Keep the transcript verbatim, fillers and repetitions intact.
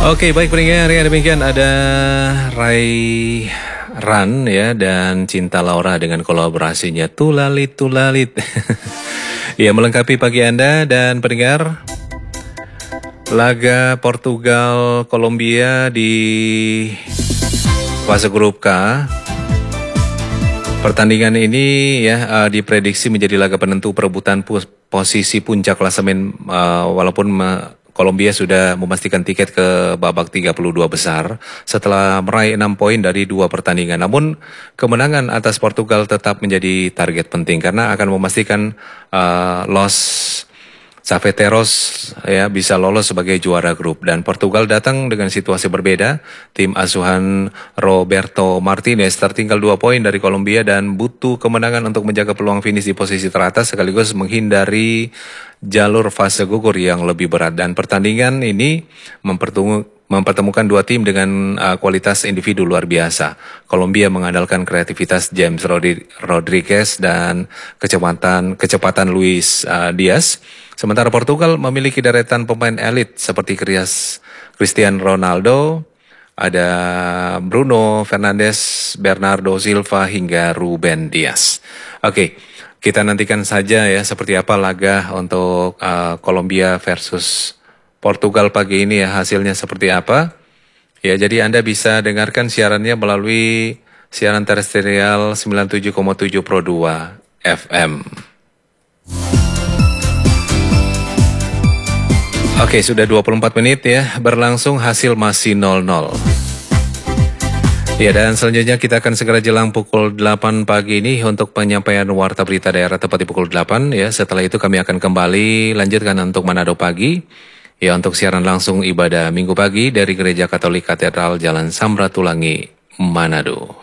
Oke, baik pendengar ya, demikian ada Rai Ran ya dan Cinta Laura dengan kolaborasinya Tulalit Tulalit. Ya, melengkapi pagi Anda dan pendengar. Laga Portugal Kolombia di fase grup K. Pertandingan ini ya uh, diprediksi menjadi laga penentu perebutan pos posisi puncak klasemen uh, walaupun uh, Kolombia sudah memastikan tiket ke babak tiga puluh dua besar setelah meraih enam poin dari dua pertandingan. Namun kemenangan atas Portugal tetap menjadi target penting karena akan memastikan uh, Los Cafeteros ya bisa lolos sebagai juara grup, dan Portugal datang dengan situasi berbeda. Tim asuhan Roberto Martinez tertinggal dua poin dari Kolombia dan butuh kemenangan untuk menjaga peluang finish di posisi teratas sekaligus menghindari jalur fase gugur yang lebih berat. Dan pertandingan ini mempertemukan mempertemukan dua tim dengan uh, kualitas individu luar biasa. Kolombia mengandalkan kreativitas James Rodri Rodriguez dan kecepatan kecepatan Luis uh, Diaz. Sementara Portugal memiliki deretan pemain elit seperti Cristiano Ronaldo, ada Bruno Fernandes, Bernardo Silva hingga Ruben Dias. Oke, kita nantikan saja ya seperti apa laga untuk uh, Kolombia versus Portugal pagi ini ya, hasilnya seperti apa. Ya, jadi Anda bisa dengarkan siarannya melalui siaran terestrial sembilan puluh tujuh koma tujuh Pro dua F M. Oke, sudah dua puluh empat menit ya, berlangsung hasil masih nol nol. Ya, dan selanjutnya kita akan segera jelang pukul delapan pagi ini untuk penyampaian warta berita daerah tepat di pukul delapan ya. Setelah itu kami akan kembali lanjutkan untuk Manado pagi. Ya, untuk siaran langsung ibadah Minggu pagi dari Gereja Katolik Katedral Jalan Samratulangi, Manado.